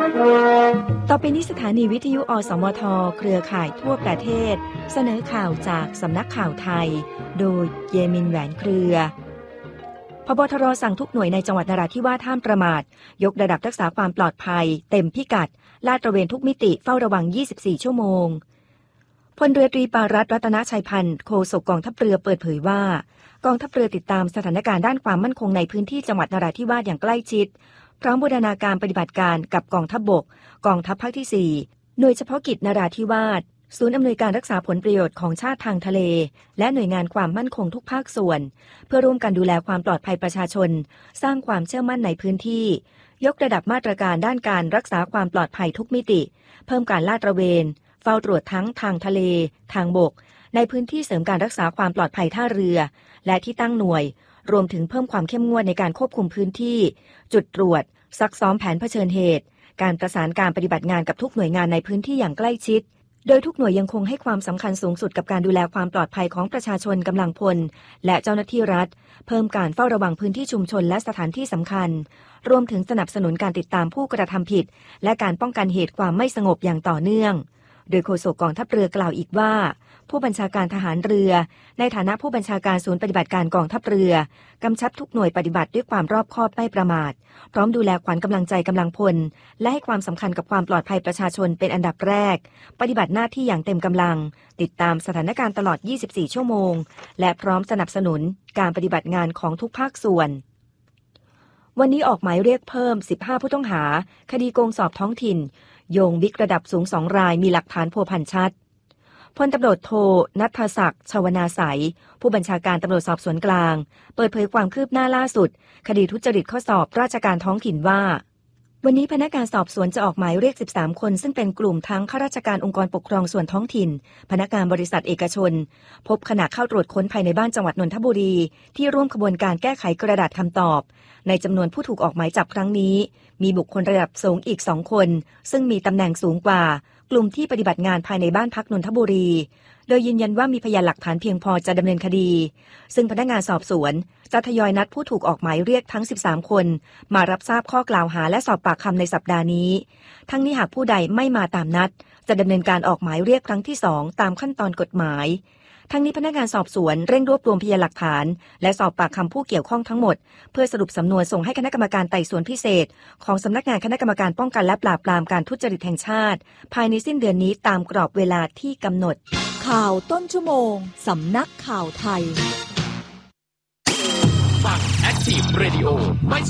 ต่อไปนี้สถานีวิทยุอสมทเครือข่ายทั่วประเทศเสนอข่าวจากสำนักข่าวไทยโดยเยมินแหวนเครือพบทรสั่งทุกหน่วยในจังหวัดนราธิวาสห้ามประมาทยกระดับรักษาความปลอดภัยเต็มพิกัดลาดตระเวนทุกมิติเฝ้าระวัง24ชั่วโมงพลเรือตรีปารัตน์รัตนชัยพันธ์โฆษกกองทัพเรือเปิดเผยว่ากองทัพเรือติดตามสถานการณ์ด้านความมั่นคงในพื้นที่จังหวัดนราธิวาสอย่างใกล้ชิดพร้อมบูรณาการปฏิบัติการกับกองทัพบกกองทัพภาคที่4หน่วยเฉพาะกิจนราธิวาสศูนย์อำนวยการรักษาผลประโยชน์ของชาติทางทะเลและหน่วยงานความมั่นคงทุกภาคส่วนเพื่อร่วมกันดูแลความปลอดภัยประชาชนสร้างความเชื่อมั่นในพื้นที่ยกระดับมาตรการด้านการรักษาความปลอดภัยทุกมิติเพิ่มการลาดตระเวนเฝ้าตรวจทั้งทางทะเลทางบกในพื้นที่เสริมการรักษาความปลอดภัยท่าเรือและที่ตั้งหน่วยรวมถึงเพิ่มความเข้มงวดในการควบคุมพื้นที่จุดตรวจซักซ้อมแผนเผชิญเหตุการประสานการปฏิบัติงานกับทุกหน่วยงานในพื้นที่อย่างใกล้ชิดโดยทุกหน่วยยังคงให้ความสำคัญสูงสุดกับการดูแลความปลอดภัยของประชาชนกำลังพลและเจ้าหน้าที่รัฐเพิ่มการเฝ้าระวังพื้นที่ชุมชนและสถานที่สำคัญรวมถึงสนับสนุนการติดตามผู้กระทำผิดและการป้องกันเหตุความไม่สงบอย่างต่อเนื่องโดยโฆษกกองทัพเรือกล่าวอีกว่าผู้บัญชาการทหารเรือในฐานะผู้บัญชาการศูนย์ปฏิบัติการกองทัพเรือกำชับทุกหน่วยปฏิบัติด้วยความรอบคอบไม่ประมาทพร้อมดูแลขวัญกำลังใจกำลังพลและให้ความสำคัญกับความปลอดภัยประชาชนเป็นอันดับแรกปฏิบัติหน้าที่อย่างเต็มกำลังติดตามสถานการณ์ตลอด24ชั่วโมงและพร้อมสนับสนุนการปฏิบัติงานของทุกภาคส่วนวันนี้ออกหมายเรียกเพิ่ม15ผู้ต้องหาคดีโกงสอบท้องถิ่นโยงบิ๊กระดับสูง2รายมีหลักฐานพัวพันชัดพลตำรวจโทณัฐศักดิ์ชวนาไสยผู้บัญชาการตำรวจสอบสวนกลางเปิดเผยความคืบหน้าล่าสุดคดีทุจริตข้อสอบราชการท้องถิ่นว่าวันนี้พนักงานสอบสวนจะออกหมายเรียก13คนซึ่งเป็นกลุ่มทั้งข้าราชการองค์กรปกครองส่วนท้องถิ่นพนักงานบริษัทเอกชนพบขณะเข้าตรวจค้นภายในบ้านจังหวัดนนทบุรีที่ร่วมขบวนการแก้ไขกระดาษคำตอบในจำนวนผู้ถูกออกหมายจับครั้งนี้มีบุคคลระดับสูงอีก2คนซึ่งมีตำแหน่งสูงกว่ากลุ่มที่ปฏิบัติงานภายในบ้านพักนนทบุรีโดยยืนยันว่ามีพยานหลักฐานเพียงพอจะดำเนินคดีซึ่งพนักงานสอบสวนจะทยอยนัดผู้ถูกออกหมายเรียกทั้ง13คนมารับทราบข้อกล่าวหาและสอบปากคำในสัปดาห์นี้ทั้งนี้หากผู้ใดไม่มาตามนัดจะดำเนินการออกหมายเรียกครั้งที่2ตามขั้นตอนกฎหมายทั้งนี้พนักงานสอบสวนเร่งรวบรวมพยานหลักฐานและสอบปากคำผู้เกี่ยวข้องทั้งหมดเพื่อสรุปสำนวนส่งให้คณะกรรมการไต่สวนพิเศษของสำนักงานคณะกรรมการป้องกันและปราบปรามการทุจริตแห่งชาติภายในสิ้นเดือนนี้ตามกรอบเวลาที่กำหนดข่าวต้นชั่วโมงสำนักข่าวไทยฟัง Active Radio ไม่